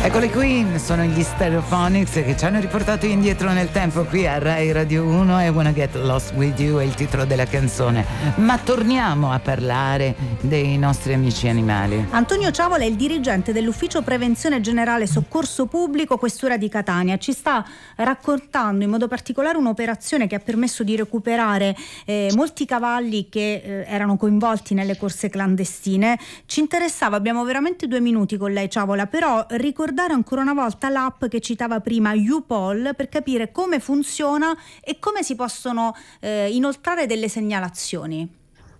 Eccoli qui, sono gli Stereophonics che ci hanno riportato indietro nel tempo qui a Rai Radio 1 e Wanna Get Lost With You è il titolo della canzone. Ma torniamo a parlare dei nostri amici animali. Antonio Ciavola è il dirigente dell'Ufficio Prevenzione Generale Soccorso Pubblico Questura di Catania. Ci sta raccontando in modo particolare un'operazione che ha permesso di recuperare molti cavalli che erano coinvolti nelle corse clandestine. Ci interessava, abbiamo veramente 2 minuti con lei Ciavola, però ricordare ancora una volta l'app che citava prima, YouPol, per capire come funziona e come si possono inoltrare delle segnalazioni.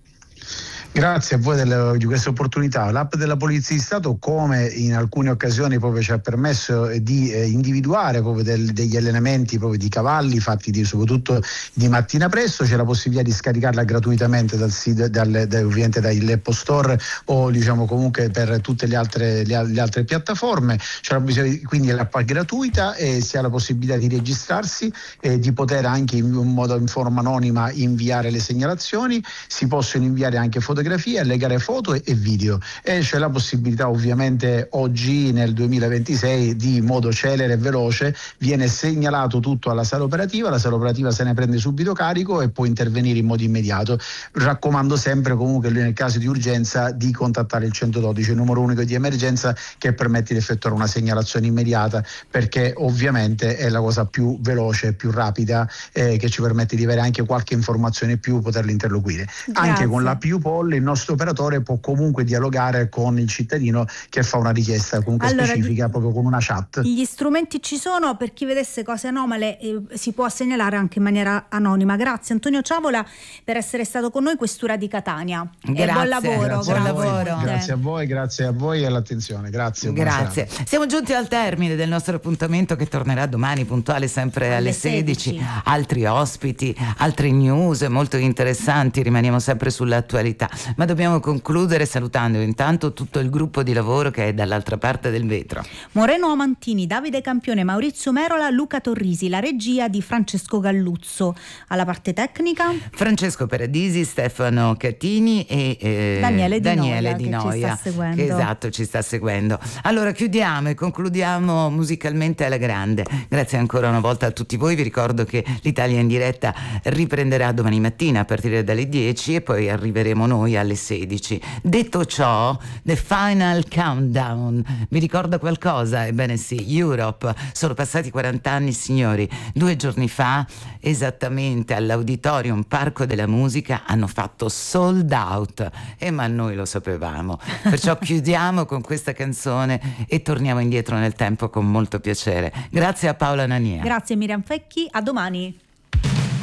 Grazie a voi di questa opportunità. L'app della Polizia di Stato, come in alcune occasioni proprio ci ha permesso di individuare proprio degli allenamenti proprio di cavalli fatti soprattutto di mattina presto, c'è la possibilità di scaricarla gratuitamente dal sito, ovviamente dall'Apple Store o diciamo comunque per tutte le altre piattaforme. C'è quindi l'app è gratuita e si ha la possibilità di registrarsi e di poter anche in forma anonima inviare le segnalazioni. Si possono inviare anche fotografie, legare foto e video, e c'è la possibilità ovviamente oggi nel 2026 di modo celere e veloce viene segnalato tutto alla sala operativa, la sala operativa se ne prende subito carico e può intervenire in modo immediato. Raccomando sempre comunque nel caso di urgenza di contattare il 112, il numero unico di emergenza che permette di effettuare una segnalazione immediata, perché ovviamente è la cosa più veloce, più rapida che ci permette di avere anche qualche informazione in più, poterli interloquire. Grazie. Anche con la YouPol il nostro operatore può comunque dialogare con il cittadino che fa una richiesta comunque specifica proprio con una chat. Gli strumenti ci sono, per chi vedesse cose anomale si può segnalare anche in maniera anonima. Grazie Antonio Ciavola per essere stato con noi, Questura di Catania. Grazie, e buon lavoro. Buon lavoro. Grazie a voi e all'attenzione. Grazie. Grazie. Siamo giunti al termine del nostro appuntamento che tornerà domani puntuale sempre alle 16. Altri ospiti, altre news molto interessanti, rimaniamo sempre sull'attualità. Ma dobbiamo concludere salutando intanto tutto il gruppo di lavoro che è dall'altra parte del vetro. Moreno Amantini, Davide Campione, Maurizio Merola, Luca Torrisi, la regia di Francesco Galluzzo. Alla parte tecnica Francesco Paradisi, Stefano Catini e Daniele Di Noia, ci sta seguendo. Esatto, ci sta seguendo. Allora chiudiamo e concludiamo musicalmente alla grande. Grazie ancora una volta a tutti voi. Vi ricordo che l'Italia in diretta riprenderà domani mattina a partire dalle 10 e poi arriveremo noi alle 16. Detto ciò, The Final Countdown vi ricorda qualcosa? Ebbene sì, Europe. Sono passati 40 anni, signori. 2 giorni fa, esattamente all'Auditorium Parco della Musica, hanno fatto sold out, ma noi lo sapevamo. Perciò chiudiamo con questa canzone e torniamo indietro nel tempo con molto piacere. Grazie a Paola Nania. Grazie Miriam Fecchi, a domani.